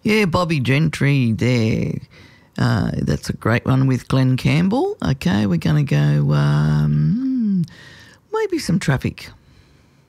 Yeah, Bobby Gentry there. That's a great one with Glenn Campbell. Okay, we're going to go maybe some traffic.